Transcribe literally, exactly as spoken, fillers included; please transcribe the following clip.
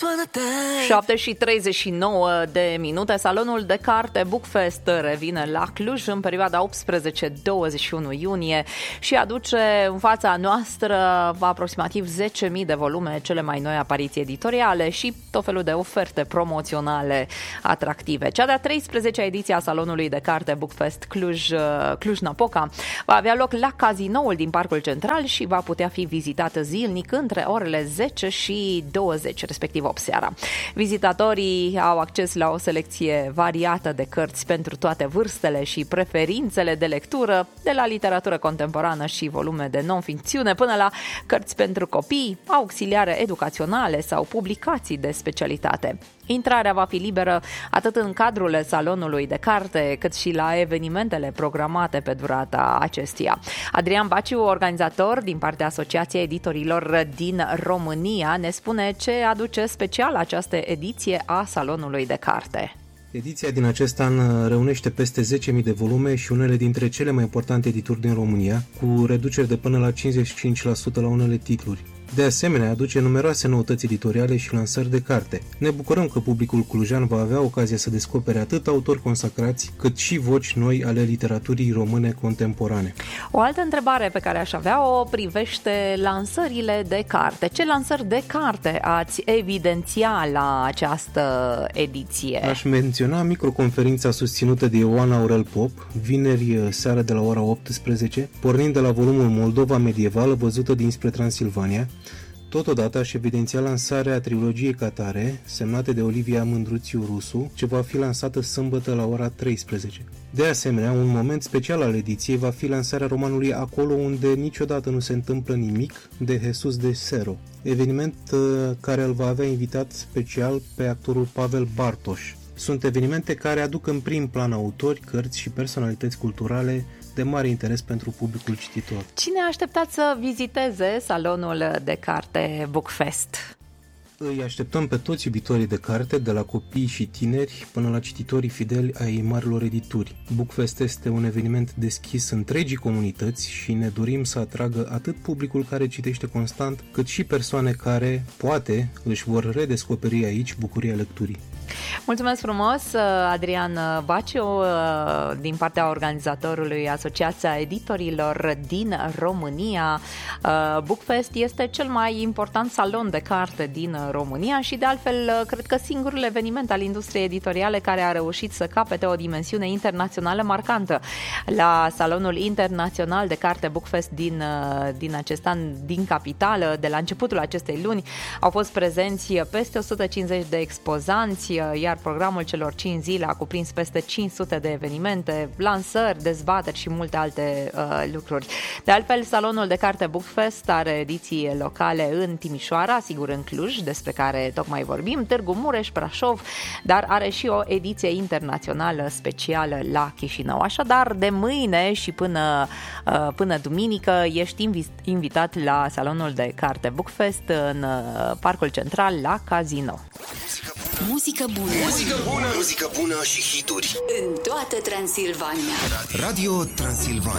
șapte și treizeci și nouă de minute. Salonul de carte Bookfest revine la Cluj în perioada optsprezece douăzeci și unu iunie și aduce în fața noastră aproximativ zece mii de volume, cele mai noi apariții editoriale și tot felul de oferte promoționale atractive. Cea de-a treisprezecea ediție a Salonului de carte Bookfest Cluj, Cluj-Napoca va avea loc la Cazinoul din Parcul Central și va putea fi vizitată zilnic între orele zece și douăzeci, respectiv opt seara. Vizitatorii au acces la o selecție variată de cărți pentru toate vârstele și preferințele de lectură, de la literatură contemporană și volume de non-ficțiune până la cărți pentru copii, auxiliare educaționale sau publicații de specialitate. Intrarea va fi liberă atât în cadrul Salonului de carte, cât și la evenimentele programate pe durata acestuia. Adrian Baciu, organizator din partea Asociației Editorilor din România, ne spune ce aduce special această ediție a Salonului de carte. Ediția din acest an reunește peste zece mii de volume și unele dintre cele mai importante edituri din România, cu reduceri de până la cincizeci și cinci la sută la unele titluri. De asemenea, aduce numeroase noutăți editoriale și lansări de carte. Ne bucurăm că publicul clujan va avea ocazia să descopere atât autori consacrați, cât și voci noi ale literaturii române contemporane. O altă întrebare pe care aș avea o privește lansările de carte. Ce lansări de carte ați evidenția la această ediție? Aș menționa microconferința susținută de Ioan Aurel Pop, vineri seara de la ora optsprezece, pornind de la volumul Moldova medievală văzută dinspre Transilvania. Totodată aș evidenția lansarea trilogiei Catare, semnate de Olivia Mândruțiu Rusu, ce va fi lansată sâmbătă la ora treisprezece. De asemenea, un moment special al ediției va fi lansarea romanului Acolo unde niciodată nu se întâmplă nimic, de Jesus de Sero, eveniment uh, care îl va avea invitat special pe actorul Pavel Bartoș. Sunt evenimente care aduc în prim plan autori, cărți și personalități culturale de mare interes pentru publicul cititor. Cine așteptați să viziteze Salonul de carte Bookfest? Îi așteptăm pe toți iubitorii de carte, de la copii și tineri până la cititorii fideli ai marilor edituri. Bookfest este un eveniment deschis întregii comunități și ne dorim să atragă atât publicul care citește constant, cât și persoane care, poate, își vor redescoperi aici bucuria lecturii. Mulțumesc frumos, Adrian Baciu, din partea organizatorului Asociația Editorilor din România. Bookfest este cel mai important salon de carte din România și, de altfel, cred că singurul eveniment al industriei editoriale care a reușit să capete o dimensiune internațională marcantă. La Salonul Internațional de Carte Bookfest din, din acest an, din capitală, de la începutul acestei luni, au fost prezenți peste o sută cincizeci de expozanți, iar programul celor cinci zile a cuprins peste cinci sute de evenimente, lansări, dezbateri și multe alte uh, lucruri. De altfel, Salonul de carte Bookfest are ediții locale în Timișoara, sigur în Cluj, despre care tocmai vorbim, Târgu Mureș, Brașov, dar are și o ediție internațională specială la Chișinău. Așadar, de mâine și până, uh, până duminică ești invitat la Salonul de carte Bookfest în uh, Parcul Central la Casino. Muzică bună. Muzică bună. Muzică bună și hituri. În toată Transilvania. Radio Transilvania.